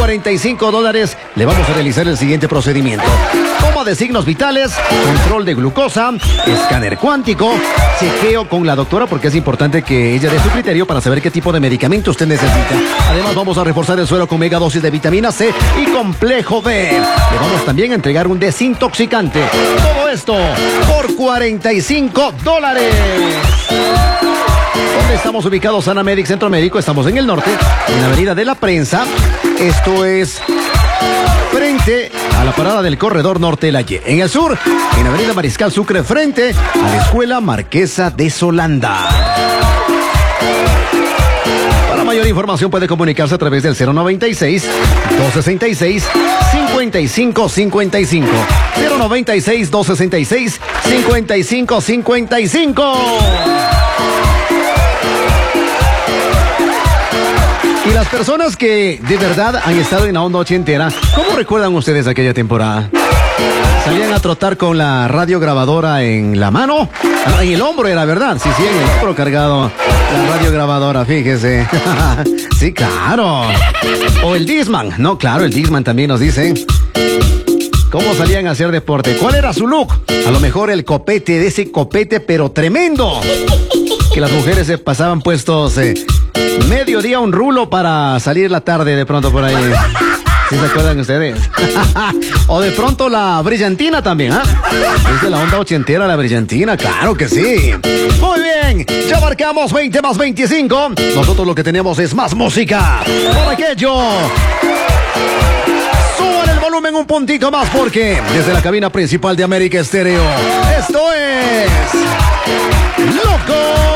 $45 le vamos a realizar el siguiente procedimiento: toma de signos vitales, control de glucosa, escáner cuántico, chequeo con la doctora, porque es importante que ella dé su criterio para saber qué tipo de medicamento usted necesita. Además, vamos a reforzar el suero con mega dosis de vitamina C y complejo B. Le vamos también a entregar un desintoxicante. Todo esto por $45. ¿Dónde estamos ubicados? Sanamedic Centro Médico. Estamos en el norte, en la Avenida de la Prensa. Esto es frente a la parada del Corredor Norte de la Y. En el sur, en la Avenida Mariscal Sucre, frente a la Escuela Marquesa de Solanda. Para mayor información puede comunicarse a través del 096-266-5555. 096-266-5555. Y las personas que de verdad han estado en la onda ochentera, ¿cómo recuerdan ustedes aquella temporada? Salían a trotar con la radiograbadora en la mano, en el hombro era, ¿verdad? Sí, en el hombro cargado la radiograbadora, fíjese. Sí, claro. O el Discman, no, claro, el Discman también nos dice cómo salían a hacer deporte. ¿Cuál era su look? A lo mejor el copete, de ese copete, pero tremendo, que las mujeres se pasaban puestos mediodía un rulo para salir la tarde de pronto por ahí. ¿Sí se acuerdan ustedes? O de pronto la brillantina también, ¿ah? Es de la onda ochentera la brillantina, claro que sí. Muy bien, ya marcamos 20 más 25. Nosotros lo que tenemos es más música. Por aquello, suban el volumen un puntito más, porque desde la cabina principal de América Estéreo, esto es Loco